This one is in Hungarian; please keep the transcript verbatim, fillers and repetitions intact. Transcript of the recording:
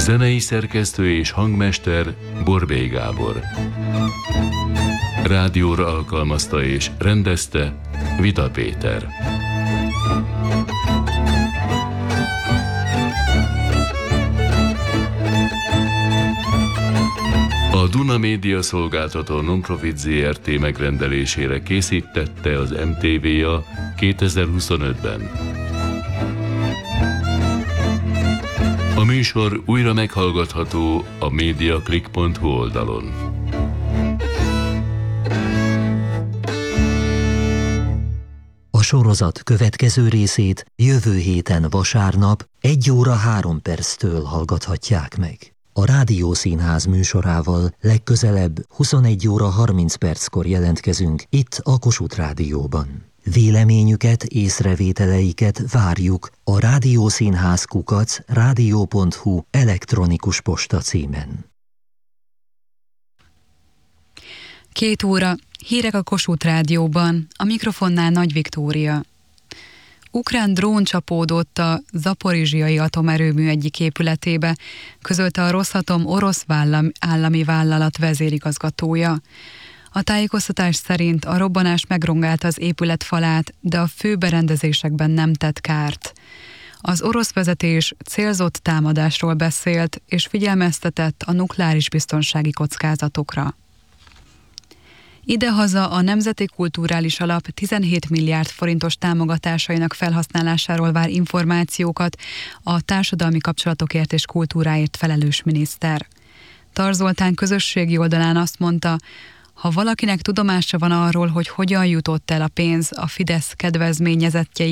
Zenei szerkesztő és hangmester Borbély Gábor. Rádióra alkalmazta és rendezte Vita Péter. A Duna Média Szolgáltató Nonprofit zé er té megrendelésére készítette az em té vé a kétezer-huszonötben. A műsor újra meghallgatható a mediaclick pont hu oldalon. A sorozat következő részét jövő héten vasárnap egy óra három perctől hallgathatják meg. A Rádiószínház műsorával legközelebb huszonegy óra harminc perckor jelentkezünk itt a Kossuth Rádióban. Véleményüket, észrevételeiket várjuk a rádiószínház kukac rádió pont hu elektronikus posta címen. Két óra, hírek a Kossuth Rádióban, a mikrofonnál Nagy Viktória. Ukrán drón csapódott a zaporizsiai atomerőmű egyik épületébe, közölte a Rosatom orosz állami vállalat vezérigazgatója. A tájékoztatás szerint a robbanás megrongálta az épület falát, de a fő berendezésekben nem tett kárt. Az orosz vezetés célzott támadásról beszélt, és figyelmeztetett a nukleáris biztonsági kockázatokra. Idehaza a Nemzeti Kulturális Alap tizenhét milliárd forintos támogatásainak felhasználásáról vár információkat a társadalmi kapcsolatokért és kultúráért felelős miniszter. Tar Zoltán közösségi oldalán azt mondta, ha valakinek tudomása van arról, hogy hogyan jutott el a pénz a Fidesz kedvezményezettjei